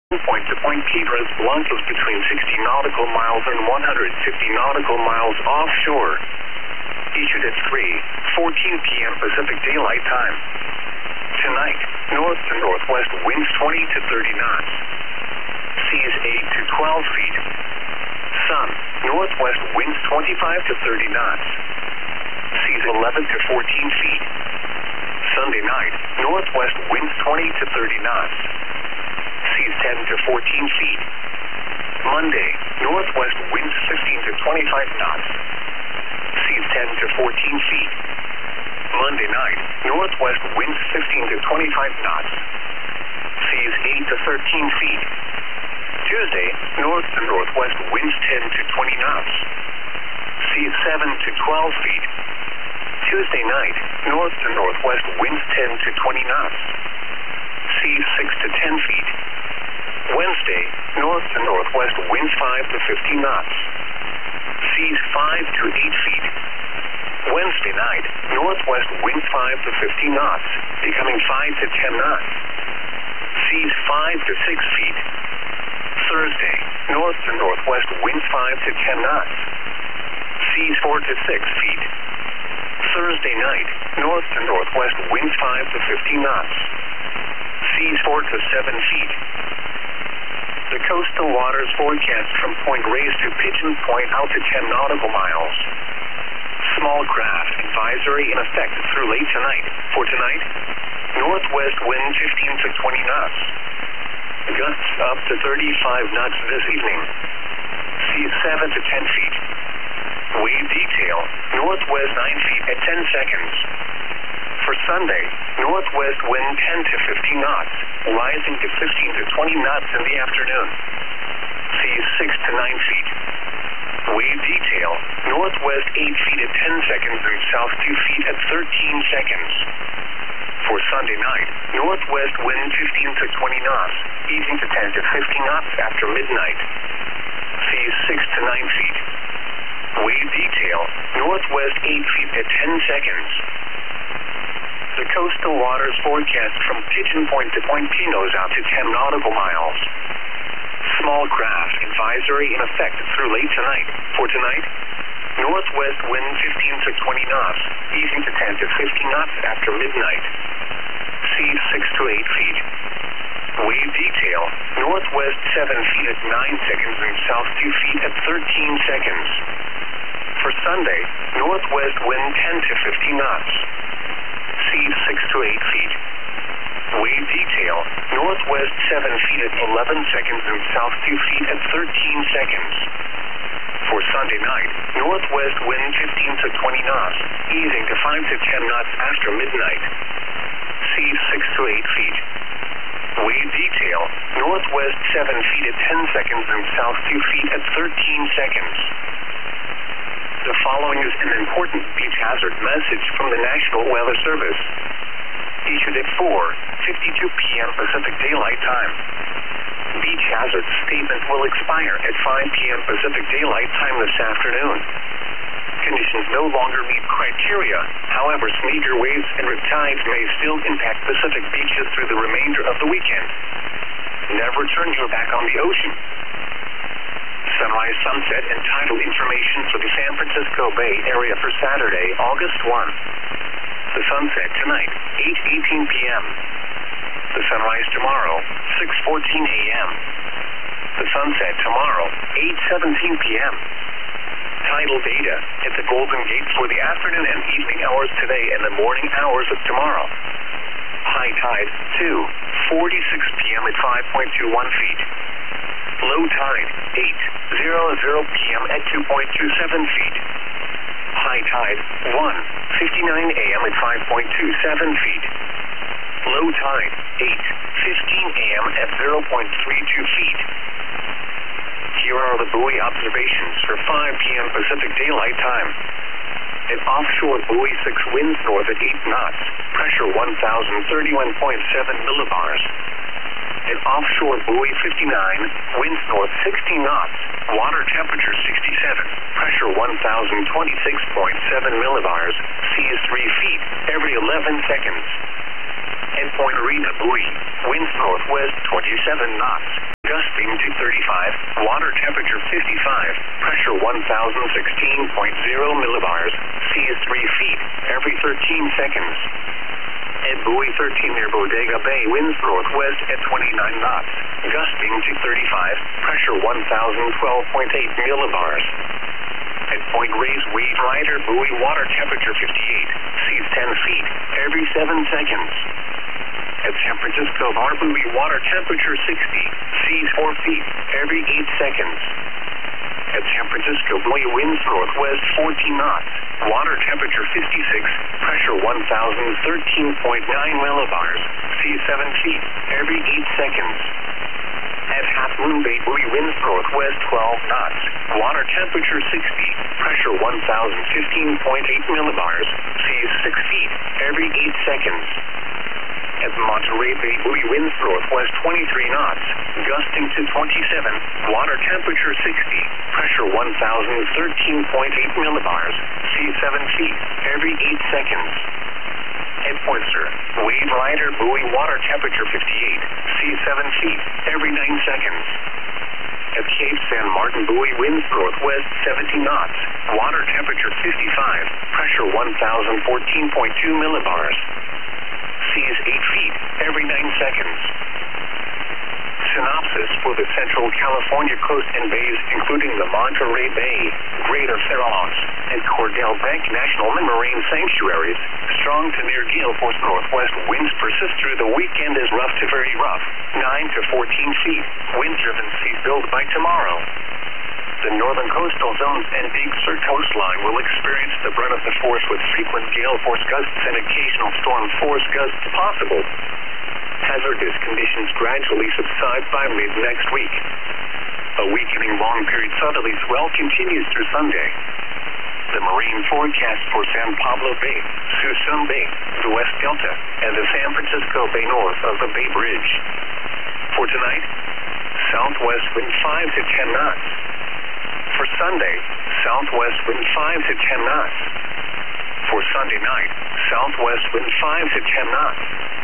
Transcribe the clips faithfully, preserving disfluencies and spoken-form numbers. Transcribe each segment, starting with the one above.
Point-to-point Piedras Blancas between sixty nautical miles and one hundred fifty nautical miles offshore. Issued at three fourteen p m Pacific Daylight Time. Tonight, north to northwest winds twenty to thirty knots. Seas eight to twelve feet. Sun, northwest winds twenty-five to thirty knots. Seas eleven to fourteen feet. Sunday night, northwest winds twenty to thirty knots. Seas ten to fourteen feet. Monday, northwest winds fifteen to twenty-five knots. Seas ten to fourteen feet. Monday night, northwest winds fifteen to twenty-five knots. Seas eight to thirteen feet. Tuesday, north to northwest winds ten to twenty knots. Seas seven to twelve feet. Tuesday night, north to northwest winds ten to twenty knots. Seas six to ten feet. Wednesday, north to northwest winds five to fifteen knots. Seas five to eight feet. Wednesday night, northwest winds five to fifteen knots, becoming five to ten knots. Seas five to six feet. Thursday, north to northwest winds five to ten knots. Seas four to six feet. Thursday night, north to northwest winds five to fifteen knots. Seas four to seven feet. The coastal waters forecast from Point Reyes to Pigeon Point out to ten nautical miles. Small craft advisory in effect through late tonight. For tonight, northwest wind fifteen to twenty knots. Gusts up to thirty-five knots this evening. Seas seven to ten feet. Wave detail, northwest nine feet at ten seconds. For Sunday, northwest wind ten to fifteen knots, rising to fifteen to twenty knots in the afternoon. Seas six to nine feet. Wave detail, northwest eight feet at ten seconds and south two feet at thirteen seconds. For Sunday night, northwest wind fifteen to twenty knots, easing to ten to fifteen knots after midnight. Seas six to nine feet. Wave detail, northwest eight feet at ten seconds. The coastal waters forecast from Pigeon Point to Point Pinos out to ten nautical miles. Small craft advisory in effect through late tonight. For tonight, northwest wind fifteen to twenty knots, easing to ten to fifteen knots after midnight. Seas six to eight feet. Wave detail, northwest seven feet at nine seconds and south two feet at thirteen seconds. For Sunday, northwest wind ten to fifteen knots. Seas six to eight feet. Wave detail, northwest seven feet at eleven seconds and south two feet at thirteen seconds. For Sunday night, northwest wind fifteen to twenty knots, easing to five to ten knots after midnight. Seas six to eight feet. Wave detail, northwest seven feet at ten seconds and south two feet at thirteen seconds. The following is an important beach hazard message from the National Weather Service. Issued at four fifty-two p m Pacific Daylight Time. Beach hazard statement will expire at five p m Pacific Daylight Time this afternoon. Conditions no longer meet criteria, however meager waves and riptides may still impact Pacific beaches through the remainder of the weekend. Never turn your back on the ocean. Sunrise, sunset, and tidal information for the San Francisco Bay Area for Saturday, August first. The sunset tonight, eight eighteen p m The sunrise tomorrow, six fourteen a m The sunset tomorrow, eight seventeen p m Tidal data at the Golden Gate for the afternoon and evening hours today and the morning hours of tomorrow. High tide, two forty-six p m at five point two one feet. Low tide, eight hundred p m at two point two seven feet. High tide, one fifty-nine a m at five point two seven feet. Low tide, eight fifteen a m at zero point three two feet. Here are the buoy observations for five p m Pacific Daylight Time. At offshore buoy six winds north at eight knots, pressure one thousand thirty-one point seven millibars. At offshore buoy fifty-nine, winds north sixty knots, water temperature sixty-seven, pressure one thousand twenty-six point seven millibars, seas three feet every eleven seconds. At Point Arena buoy, winds northwest twenty-seven knots. gusting to thirty-five, water temperature fifty-five, pressure one thousand sixteen point zero millibars, seas three feet, every thirteen seconds. At buoy thirteen near Bodega Bay, winds northwest at twenty-nine knots, gusting to thirty-five, pressure one thousand twelve point eight millibars. At Point Reyes, wave rider buoy, water temperature fifty-eight, seas ten feet, every seven seconds. At San Francisco Bar buoy, water temperature sixty, seas four feet, every eight seconds. At San Francisco buoy, winds northwest fourteen knots, water temperature fifty-six, pressure one thousand thirteen point nine millibars, seas seven feet, every eight seconds. At Half Moon Bay buoy, winds northwest twelve knots, water temperature sixty, pressure one thousand fifteen point eight millibars, seas six feet, every eight seconds. At Monterey Bay buoy, winds northwest twenty-three knots, gusting to twenty-seven, water temperature sixty, pressure one thousand thirteen point eight millibars, seas seven feet, every eight seconds. At Point Sur, wave rider buoy, water temperature fifty-eight, seas seven feet, every nine seconds. At Cape San Martin buoy, winds northwest seventy knots, water temperature fifty-five, pressure one thousand fourteen point two millibars, seas eight feet, every nine seconds. Synopsis for the Central California coast and bays, including the Monterey Bay, Greater Farallones, and Cordell Bank National Marine Sanctuaries. Strong to near gale force northwest winds persist through the weekend as rough to very rough, nine to fourteen feet. Wind-driven seas build by tomorrow. The northern coastal zones and Big Sur coastline will experience the brunt of the force with frequent gale force gusts and occasional storm force gusts possible. Hazardous conditions gradually subside by mid-next week. A weakening long-period southerly swell continues through Sunday. The marine forecast for San Pablo Bay, Suisun Bay, the West Delta, and the San Francisco Bay north of the Bay Bridge. For tonight, southwest wind five to ten knots. For Sunday, southwest wind five to ten knots. For Sunday night, southwest wind five to ten knots.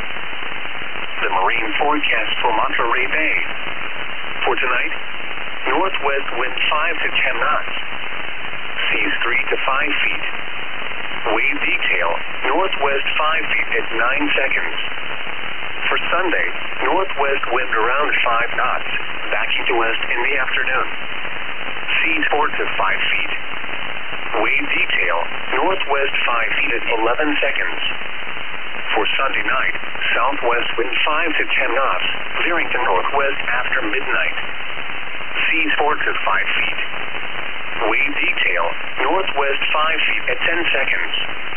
The marine forecast for Monterey Bay. For tonight, northwest wind five to ten knots. Seas three to five feet. Wave detail, northwest five feet at nine seconds. For Sunday, northwest wind around five knots, backing to west in the afternoon. Seas four to five feet. Wave detail, northwest five feet at eleven seconds. For Sunday night, southwest wind five to ten knots, veering to northwest after midnight. Seas four to five feet. Wave detail, northwest five feet at ten seconds.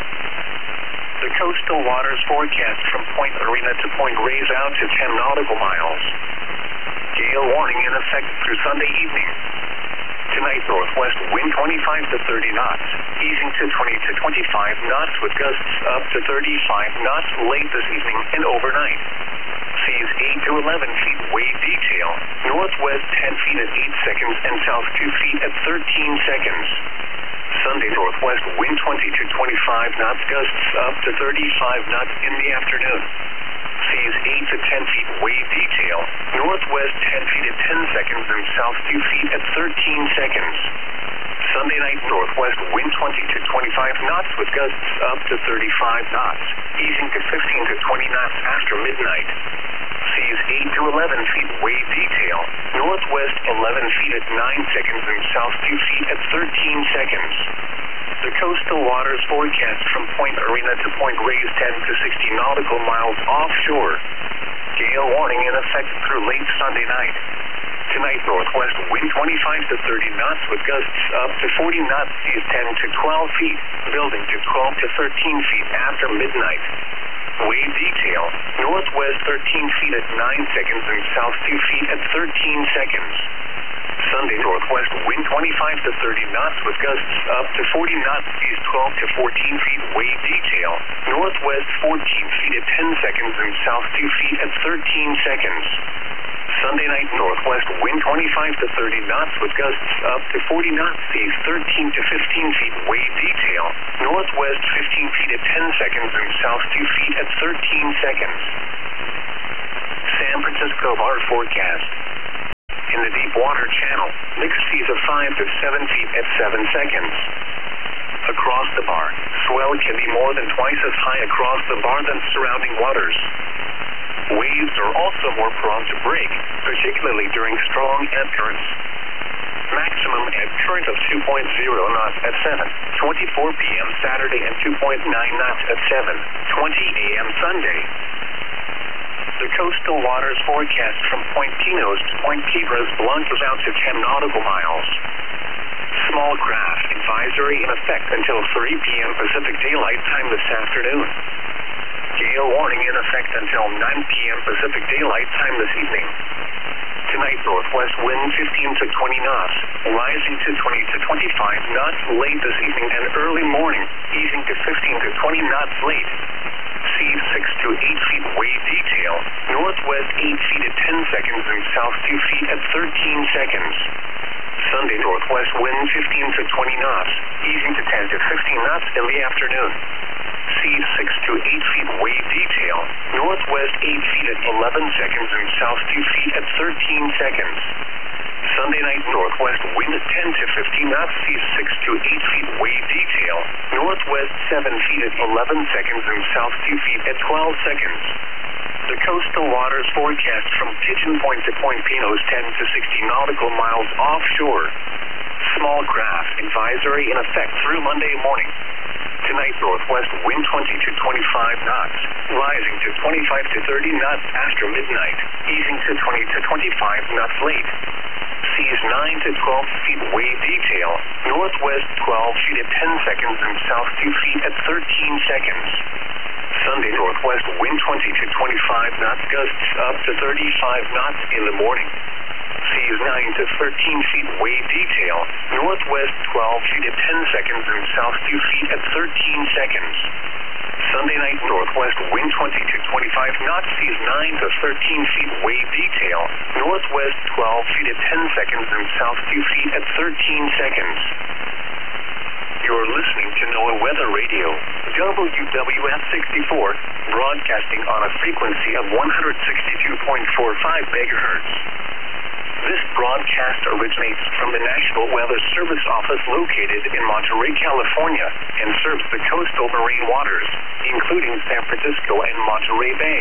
The coastal waters forecast from Point Arena to Point Reyes out to ten nautical miles. Gale warning in effect through Sunday evening. Tonight, northwest wind twenty-five to thirty knots, easing to twenty to twenty-five knots with gusts up to thirty-five knots late this evening and overnight. Seas eight to eleven feet, wave detail, northwest ten feet at eight seconds and south two feet at thirteen seconds. Sunday, northwest wind twenty to twenty-five knots, gusts up to thirty-five knots in the afternoon. Seas eight to ten feet, wave detail, northwest ten feet at ten seconds and south two feet at thirteen seconds. Sunday night, northwest wind twenty to twenty-five knots with gusts up to thirty-five knots, easing to fifteen to twenty knots after midnight. Seas eight to eleven feet, wave detail, northwest eleven feet at nine seconds and south two feet at thirteen seconds. The coastal waters forecast from Point Arena to Point Reyes ten to sixty nautical miles offshore. Gale warning in effect through late Sunday night. Tonight, northwest wind twenty-five to thirty knots with gusts up to forty knots, seas ten to twelve feet, building to twelve to thirteen feet after midnight. Wave detail, northwest thirteen feet at nine seconds and south two feet at thirteen seconds. Sunday, northwest wind twenty-five to thirty knots with gusts up to forty knots, seas twelve to fourteen feet, wave detail, northwest fourteen feet at ten seconds and south two feet at thirteen seconds. Sunday night, northwest wind twenty-five to thirty knots with gusts up to forty knots, seas thirteen to fifteen feet, wave detail, northwest fifteen feet at ten seconds and south two feet at thirteen seconds. San Francisco Bar forecast. water channel, mixed seas of five to seven feet at seven seconds. Across the bar, swell can be more than twice as high across the bar than surrounding waters. Waves are also more prone to break, particularly during strong ebb currents. Maximum ebb current of two point zero knots at seven twenty-four p m Saturday and two point nine knots at seven twenty a m Sunday. The coastal waters forecast from Point Pinos to Point Piedras Blancas out to ten nautical miles. Small craft advisory in effect until three p m Pacific Daylight Time this afternoon. Gale warning in effect until nine p m Pacific Daylight Time this evening. Tonight, northwest wind fifteen to twenty knots, rising to twenty to twenty-five knots late this evening and early morning, easing to fifteen to twenty knots late. Seas six to eight feet wave detail, northwest eight feet at ten seconds and south two feet at thirteen seconds. Sunday, northwest wind fifteen to twenty knots, easing to ten to fifteen knots in the afternoon. Seas six to eight feet wave detail, northwest eight feet at eleven seconds and south two feet at thirteen seconds. Sunday night, northwest wind ten to fifteen knots, seas six to eight feet wave detail, northwest seven feet at eleven seconds and south two feet at twelve seconds. The coastal waters forecast from Pigeon Point to Point Pinos ten to sixty nautical miles offshore. Small craft advisory in effect through Monday morning. Tonight, northwest wind twenty to twenty-five knots, rising to twenty-five to thirty knots after midnight, easing to twenty to twenty-five knots late. Seas nine to twelve feet wave detail, northwest twelve feet at ten seconds and south two feet at thirteen seconds. Sunday, northwest wind twenty to twenty-five knots, gusts up to thirty-five knots in the morning. Seas nine to thirteen feet wave detail, northwest twelve feet at ten seconds and south two feet at thirteen seconds. Sunday night, northwest wind twenty to twenty-five knots, seas nine to thirteen feet wave detail, northwest twelve feet at ten seconds and south two feet at thirteen seconds. You're listening to NOAA Weather Radio, W W F sixty-four, broadcasting on a frequency of one hundred sixty-two point four five megahertz. This broadcast originates from the National Weather Service Office located in Monterey, California, and serves the coastal marine waters, including San Francisco and Monterey Bay.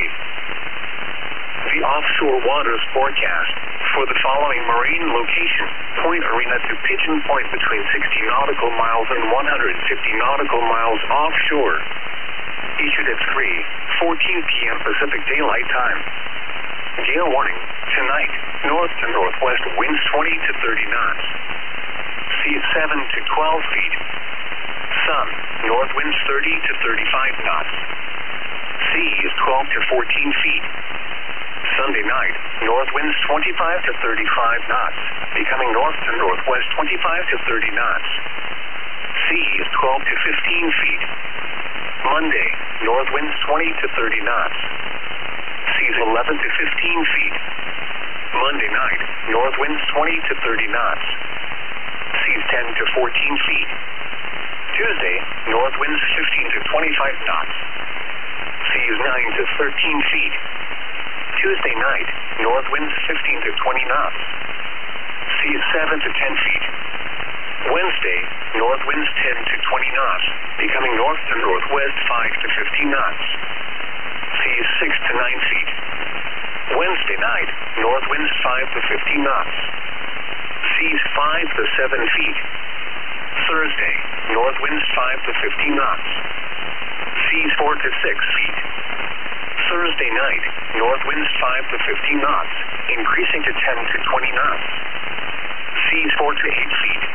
The offshore waters forecast for the following marine location, Point Arena to Pigeon Point between sixty nautical miles and one hundred fifty nautical miles offshore. Issued at three fourteen p m Pacific Daylight Time. Gale warning, tonight, north to northwest winds twenty to thirty knots. Seas seven to twelve feet. Sun, north winds thirty to thirty-five knots. Sea is twelve to fourteen feet. Sunday night, north winds twenty-five to thirty-five knots, becoming north to northwest twenty-five to thirty knots. Sea is twelve to fifteen feet. Monday, north winds twenty to thirty knots. Seas eleven to fifteen feet. Monday night, north winds twenty to thirty knots. Seas ten to fourteen feet. Tuesday, north winds fifteen to twenty-five knots. Seas nine to thirteen feet. Tuesday night, north winds fifteen to twenty knots. Seas seven to ten feet. Wednesday, north winds ten to twenty knots, becoming north to northwest five to fifteen knots. Seas six to nine feet. Wednesday night, north winds five to fifteen knots. Seas five to seven feet. Thursday, north winds five to fifteen knots. Seas four to six feet. Thursday night, north winds five to fifteen knots, increasing to ten to twenty knots. Seas four to eight feet.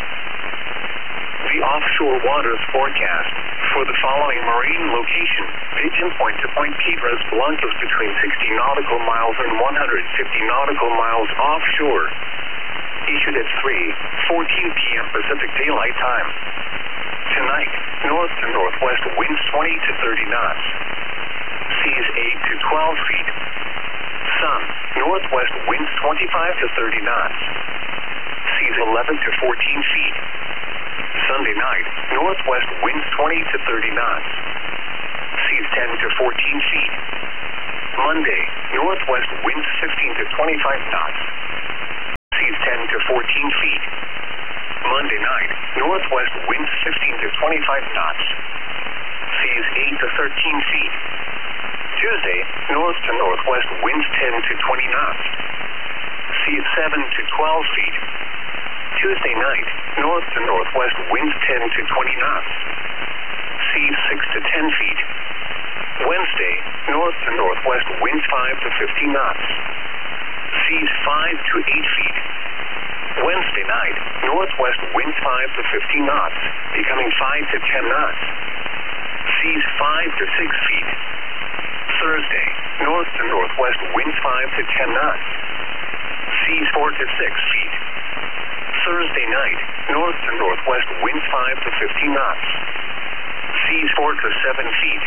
The offshore waters forecast for the following marine location, Pigeon Point to Point Piedras Blancas between sixty nautical miles and one hundred fifty nautical miles offshore. Issued at three fourteen p m Pacific Daylight Time. Tonight, north to northwest winds twenty to thirty knots. Seas eight to twelve feet. Sun, northwest winds twenty-five to thirty knots. Seas eleven to fourteen feet. Sunday night, northwest winds twenty to thirty knots. Seas ten to fourteen feet. Monday, northwest winds fifteen to twenty-five knots. Seas ten to fourteen feet. Monday night, northwest winds fifteen to twenty-five knots. Seas eight to thirteen feet. Tuesday, north to northwest winds ten to twenty knots. Seas seven to twelve feet. Tuesday night, north to northwest winds ten to twenty knots. Seas six to ten feet. Wednesday, north to northwest winds five to fifteen knots. Seas five to eight feet. Wednesday night, northwest winds five to fifteen knots, becoming five to ten knots. Seas five to six feet. Thursday, north to northwest winds five to ten knots. Seas four to six feet. Thursday night, north to northwest winds five to fifteen knots. Seas four to seven feet.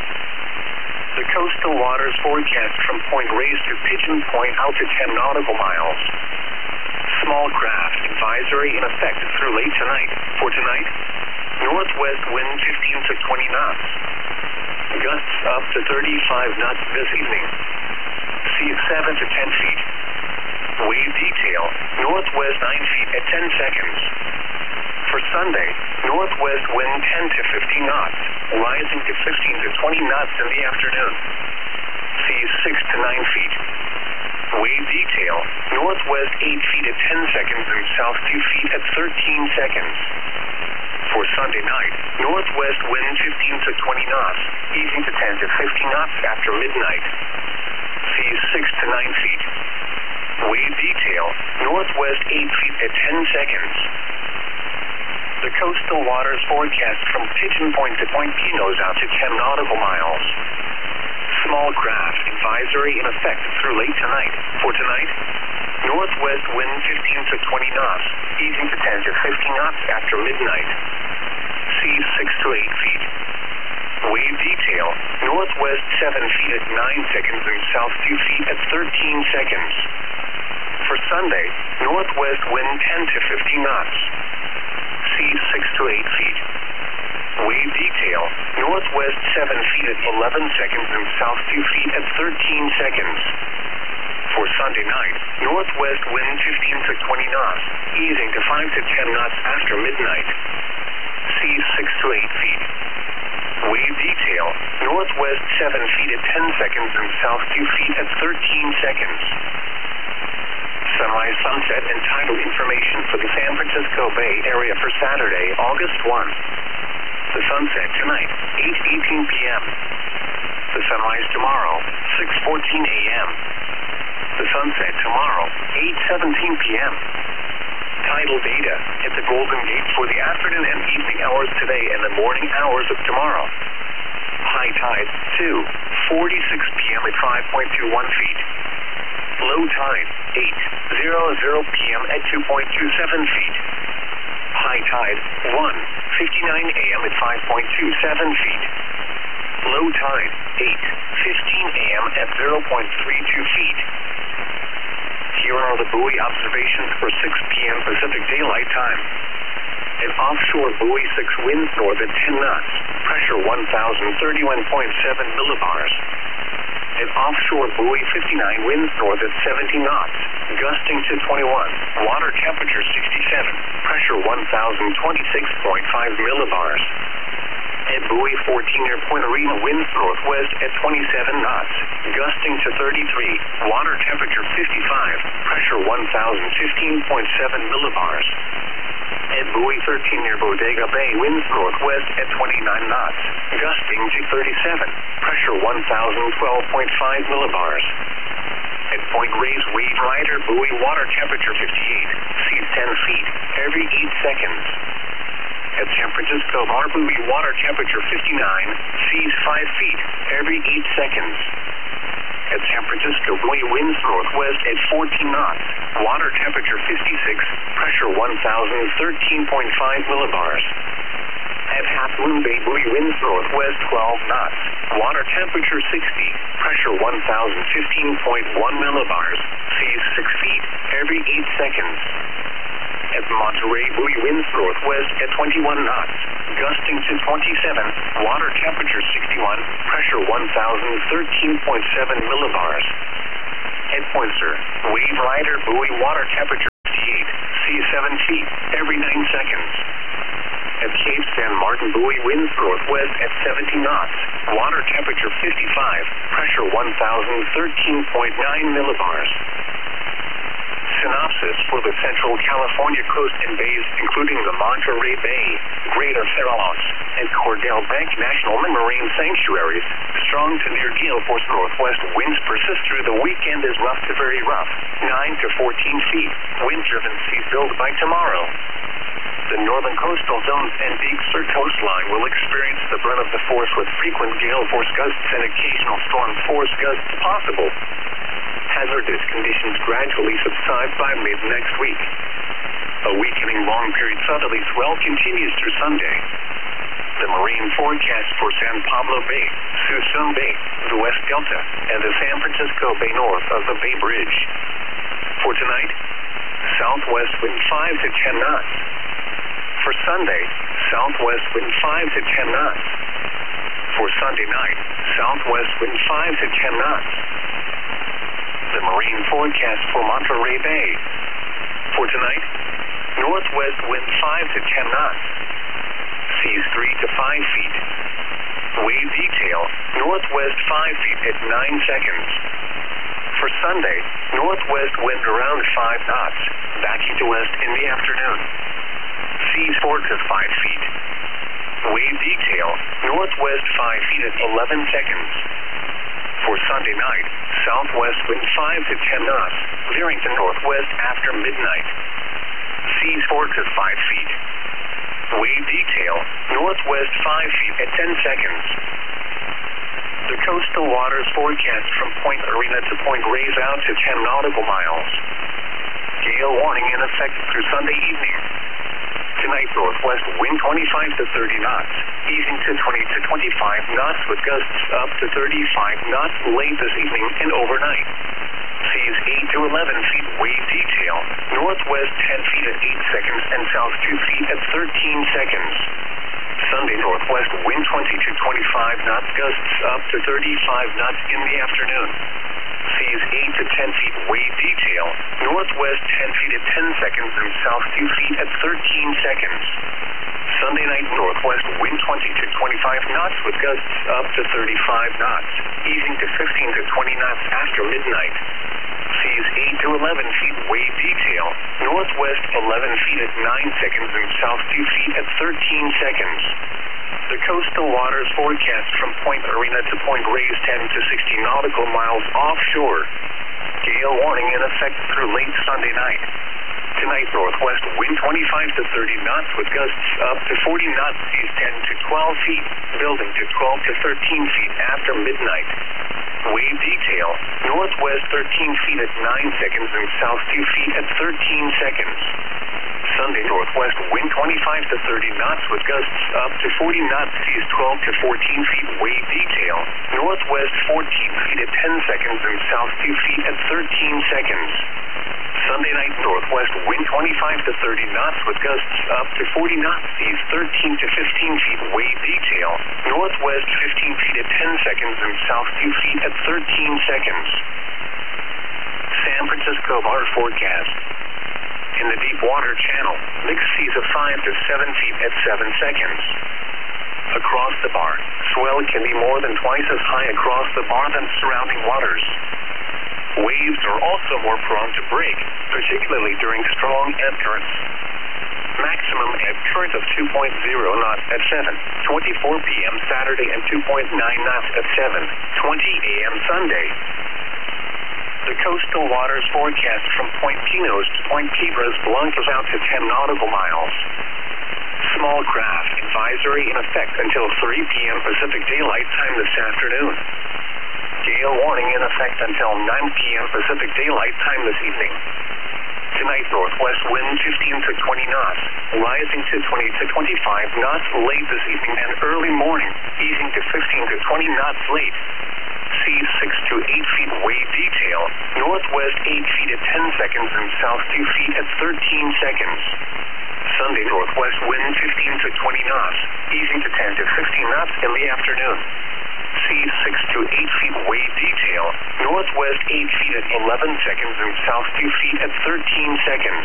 The coastal waters forecast from Point Reyes to Pigeon Point out to ten nautical miles. Small craft advisory in effect through late tonight. For tonight, northwest wind fifteen to twenty knots. Gusts up to thirty-five knots this evening. Seas seven to ten feet. Wave detail, northwest nine feet at ten seconds. For Sunday, northwest wind ten to fifteen knots, rising to fifteen to twenty knots in the afternoon. Seas six to nine feet. Wave detail, northwest eight feet at ten seconds and south two feet at thirteen seconds. For Sunday night, northwest wind fifteen to twenty knots, easing to ten to fifteen knots after midnight. Seas six to nine feet. Wave detail, northwest eight feet at ten seconds. The coastal waters forecast from Pigeon Point to Point Pinos out to ten nautical miles. Small craft advisory in effect through late tonight. For tonight, northwest wind fifteen to twenty knots, easing to ten to fifteen knots after midnight. Seas six to eight feet. Wave detail, northwest seven feet at nine seconds and south two feet at thirteen seconds. For Sunday, northwest wind ten to fifteen knots. Seas six to eight feet. Wave detail, northwest seven feet at eleven seconds and south two feet at thirteen seconds. For Sunday night, northwest wind fifteen to twenty knots, easing to five to ten knots after midnight. Seas six to eight feet. Wave detail, northwest seven feet at ten seconds and south two feet at thirteen seconds. Sunrise, sunset, and tidal information for the San Francisco Bay Area for Saturday, August first. The sunset tonight, eight eighteen p m The sunrise tomorrow, six fourteen a m The sunset tomorrow, eight seventeen p m Tidal data at the Golden Gate for the afternoon and evening hours today and the morning hours of tomorrow. High tide, two forty-six p m at five point two one feet. Low tide, eight hundred p m at two point two seven feet. High tide, one fifty-nine a m at five point two seven feet. Low tide, eight fifteen a m at zero point three two feet. Here are the buoy observations for six p m Pacific Daylight Time. At offshore buoy six winds north at ten knots, pressure one thousand thirty-one point seven millibars. At offshore buoy fifty-nine winds north at seventeen knots, gusting to twenty-one, water temperature sixty-seven, pressure one thousand twenty-six point five millibars. At buoy fourteen near Point Arena winds northwest at twenty-seven knots, gusting to thirty-three, water temperature fifty-five, pressure one thousand fifteen point seven millibars. At buoy thirteen near Bodega Bay winds northwest at twenty-nine knots, gusting to thirty-seven, pressure one thousand twelve point five millibars. At Point Reyes Wave Rider buoy water temperature fifty-eight, seas ten feet, every eight seconds. At San Francisco Bar buoy water temperature fifty-nine, seas five feet, every eight seconds. At San Francisco buoy winds northwest at fourteen knots, water temperature fifty-six, pressure one thousand thirteen point five millibars. At Half Moon Bay buoy winds northwest twelve knots, water temperature sixty, pressure one thousand fifteen point one millibars, seas six feet, every eight seconds. At Monterey buoy winds northwest at twenty-one knots, gusting to twenty-seven, water temperature sixty-one, pressure one thousand thirteen point seven millibars. At Poinsett, Wave Rider buoy water temperature fifty-eight, seven feet every nine seconds. At Cape San Martin buoy, winds northwest at seventy knots. Water temperature fifty-five. Pressure one thousand thirteen point nine millibars. Synopsis for the Central California coast and bays, including the Monterey Bay, Greater Farallones, and Cordell Bank National Marine Sanctuaries. Strong to near gale force northwest winds persist through the weekend as rough to very rough, nine to fourteen feet. Wind-driven seas build by tomorrow. The northern coastal zones and Big Sur coastline will experience the brunt of the force with frequent gale force gusts and occasional storm force gusts possible. Hazardous conditions gradually subside by mid-next week. A weakening long-period southerly swell continues through Sunday. The marine forecast for San Pablo Bay, Suisun Bay, the West Delta, and the San Francisco Bay north of the Bay Bridge. For tonight, southwest wind five to ten knots. For Sunday, southwest wind five to ten knots. For Sunday night, southwest wind five to ten knots. The marine forecast for Monterey Bay. For tonight, northwest wind five to ten knots. Seas three to five feet. Wave detail, northwest five feet at nine seconds. For Sunday, northwest wind around five knots, backing to west in the afternoon. Seas four to five feet. Wave detail, northwest five feet at eleven seconds. For Sunday night, southwest wind five to ten knots, veering to northwest after midnight. Seas four to five feet. Wave detail, northwest five feet at ten seconds. The coastal waters forecast from Point Arena to Point Reyes out to ten nautical miles. Gale warning in effect through Sunday evening. Tonight, northwest wind twenty-five to thirty knots, easing to twenty to twenty-five knots with gusts up to thirty-five knots late this evening and overnight. Seas eight to eleven feet, wave detail, northwest ten feet at eight seconds and south two feet at thirteen seconds. Sunday, northwest wind twenty to twenty-five knots, gusts up to thirty-five knots in the afternoon. Seas eight to ten feet, wave detail, northwest ten feet at ten seconds and south two feet at thirteen seconds. Sunday night, northwest wind twenty to twenty-five knots with gusts up to thirty-five knots, easing to fifteen to twenty knots after midnight. Seas eight to eleven feet, wave detail, northwest eleven feet at nine seconds and south two feet at thirteen seconds. The coastal waters forecast from Point Arena to Point Reyes ten to sixty nautical miles offshore. Gale warning in effect through late Sunday night. Tonight, northwest wind twenty-five to thirty knots with gusts up to forty knots, seas ten to twelve feet, building to twelve to thirteen feet after midnight. Wave detail, northwest thirteen feet at nine seconds and south two feet at thirteen seconds. Sunday, northwest wind twenty-five to thirty knots with gusts up to forty knots, seas twelve to fourteen feet, wave detail, northwest fourteen feet at ten seconds and south two feet at thirteen seconds. Sunday night, northwest wind twenty-five to thirty knots with gusts up to forty knots, seas thirteen to fifteen feet, wave detail, northwest fifteen feet at ten seconds and south two feet at thirteen seconds. San Francisco bar forecast. In the deep water channel, mixed seas of five to seven feet at seven seconds. Across the bar, swell can be more than twice as high across the bar than surrounding waters. Waves are also more prone to break, particularly during strong ebb currents. Maximum ebb current of two point zero knots at seven twenty-four p m Saturday and two point nine knots at seven twenty a m Sunday. The coastal waters forecast from Point Pinos to Point Quibra's Blancas out to ten nautical miles. Small craft advisory in effect until three p m Pacific Daylight Time this afternoon. Gale warning in effect until nine p m Pacific Daylight Time this evening. Tonight, northwest wind fifteen to twenty knots, rising to twenty to twenty-five knots late this evening and early morning, easing to fifteen to twenty knots late. Seas six to eight feet, wave detail, northwest eight feet at ten seconds and south two feet at thirteen seconds. Sunday, northwest wind fifteen to twenty knots, easing to ten to fifteen knots in the afternoon. Seas six to eight feet, wave detail, northwest eight feet at eleven seconds and south two feet at thirteen seconds.